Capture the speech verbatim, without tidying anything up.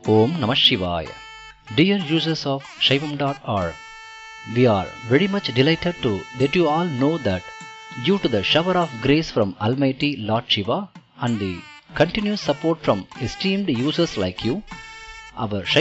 Om Namah Shivaya. Dear users of Shaivam dot org, we are very much delighted to let you all know that due to the shower of grace from Almighty Lord Shiva and the continuous support from esteemed users like you, our